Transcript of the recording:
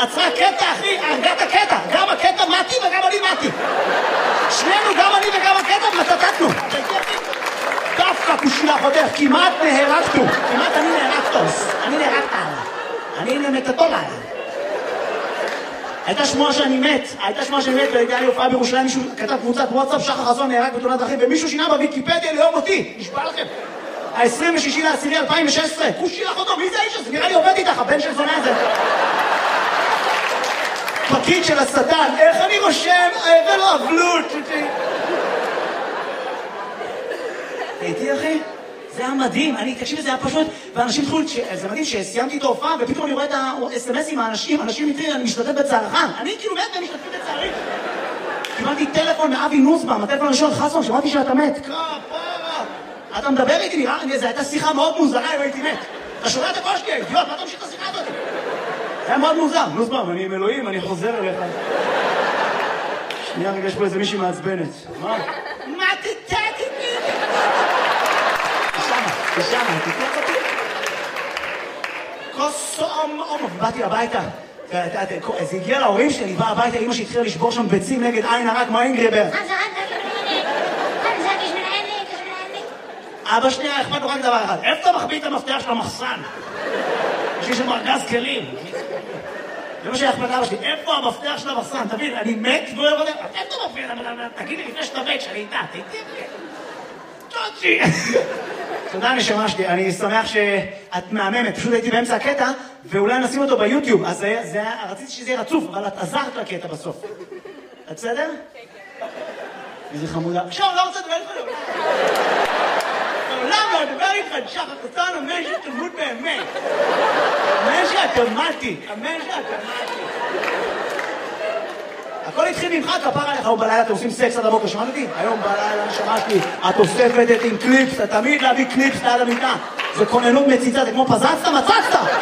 עצרה קטע, אחי, הרגעת הקטע. גם הקטע מתי וגם אני מתי. שנינו, גם אני וגם הקטע, מטטטנו. דווקא קושיה חותך, כמעט נהרגתו. כמעט אני נהרגתוס. אני נהרגת עליו. אני נמטטו עליו. הייתה שמועה שאני מת, והייתה לי הופעה בירושלים, מישהו כתב קבוצת וואטסאפ, שחר חסון נהרג בתאונת דרכים, ומישהו שינה בוויקיפדיה ליום אותי, נשבע לכם. ה-26/10/2016, קושי לך אותו, מי זה האיש הזה? נראה לי עובד איתך, הבן של זונה הזה. פקיד של השטן, איך אני רושם? ולא אבלות. הייתי אחי? זה היה מדהים, תקשיב, זה היה פשוט, ואנשים התחילו, זה מדהים שסיימתי את ההופעה, ופתאום אני רואה את ה-SMSים מהאנשים, אנשים איתי, אני משתתף בצערך, אני כאילו מת ואני משתתף בצערי. קיבלתי טלפון מאבי נוסבאום, הטלפון הראשון, חסון, שמעתי שאתה מת. כפרה. אתה מדבר איתי, נראה, זו הייתה שיחה מאוד מוזרה אם הייתי מת. אתה שומע את הקול שלי, אידיוט, מה אתה ממשיך את השיחה הזאת? זה היה מאוד מוזר, נוסבאום, אני עם אלוהים, אני חוזר אליך. שנייה, רגע, יש פה איזה מישהי מעצבנת. מה? מה תתתי? תשמע, תתלך אותי. באתי הביתה. זה הגיע להורים שלי, בא הביתה, אמא שהתחילה לשבור שם ביצים נגד עין הרק, כמו אינגרבר. אבא שנייה, אכפת לו רק דבר אחד. איפה אתה מחביא את המפתח של המחסן? יש לי שם ארגז כלים. זה מה שאכפת לאבא שלי, איפה המפתח של המחסן? תבין, אני מת ולא יודע, איפה אתה מפתח? תגיד לי לפני שאתה מת, שאני איתה, תהייתי לי. תוציא. תודה נשמה שלי, אני שמח שאת מהממת, פשוט הייתי באמצע הקטע, ואולי נשים אותו ביוטיוב, אז רציתי שזה יהיה רצוף, אבל את עזרת לקטע בסוף. את בסדר? כן. איזה חמודה. עכשיו, לא רוצה לדבר איתך לו. לעולם לא לדבר איתך, שחר חסון, אמן שתלמוד באמת. אמן שהתאמתי, אמן שהתאמתי. הכל התחיל ממך, כפר עליך, היום בלילה אתם עושים סקס עד הבוקר, שמעת אותי? היום בלילה נשמה שלי, את אוספת את עם קליפס, אתה תמיד להביא קליפס ליד המיטה. זה כוננות מציצה, זה כמו פזצת, מצצת!